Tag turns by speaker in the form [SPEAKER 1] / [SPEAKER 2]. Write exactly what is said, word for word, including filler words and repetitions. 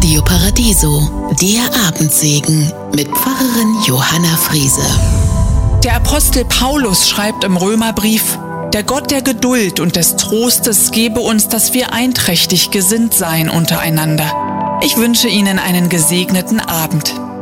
[SPEAKER 1] Radio Paradiso, der Abendsegen mit Pfarrerin Johanna Friese.
[SPEAKER 2] Der Apostel Paulus schreibt im Römerbrief: Der Gott der Geduld und des Trostes gebe uns, dass wir einträchtig gesinnt seien untereinander. Ich wünsche Ihnen einen gesegneten Abend.